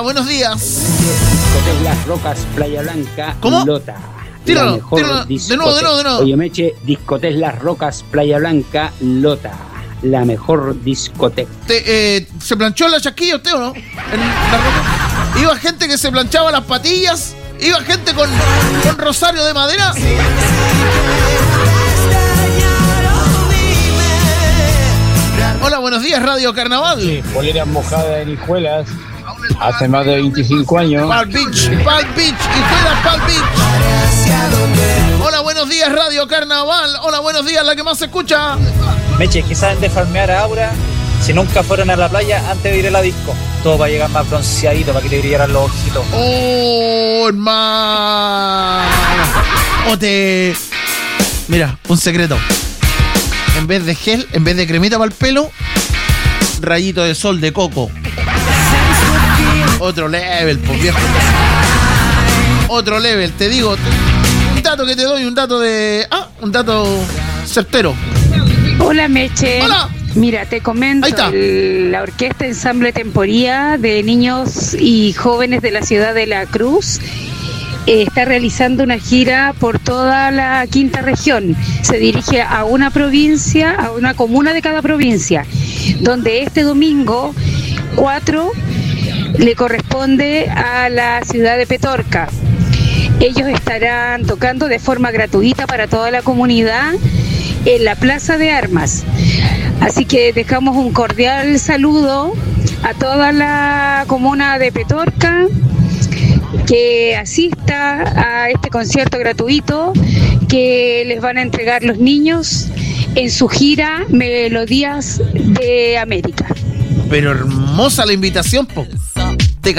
buenos días. Discoteca Las Rocas, Playa Blanca. ¿Cómo? Lota. Tíralo, La mejor tíralo. discoteca. De nuevo. Oye, Meche, Discoteca Las Rocas, Playa Blanca, Lota. La mejor discoteca. ¿Se planchó la chasquilla usted o no? En la ropa. Iba gente que se planchaba las patillas. Iba gente con rosario de madera. Hola, buenos días, Radio Carnaval. Sí, poleras mojadas en hijuelas hace más de 25 años. Palm Beach, hijuelas Palm Beach. Hola, buenos días, Radio Carnaval. Hola, buenos días, la que más se escucha. Meche, que saben de farmear a Aura si nunca fueron a la playa antes de ir a la disco. Todo va a llegar más bronceadito para que te brillaran los ojitos. Oh, hermano. Mira, un secreto. En vez de gel, en vez de cremita para el pelo, rayito de sol de coco. Otro level, pues viejo. Otro level, te digo. Un dato que te doy, un dato certero. Hola, Meche. Hola. Mira, te comento, Ahí está. La Orquesta Ensamble Temporía de niños y jóvenes de la ciudad de La Cruz está realizando una gira por toda la quinta región. Se dirige a una provincia, a una comuna de cada provincia, donde este domingo 4 le corresponde a la ciudad de Petorca. Ellos estarán tocando de forma gratuita para toda la comunidad en la Plaza de Armas. Así que dejamos un cordial saludo a toda la comuna de Petorca que asista a este concierto gratuito que les van a entregar los niños en su gira Melodías de América. Pero hermosa la invitación, po.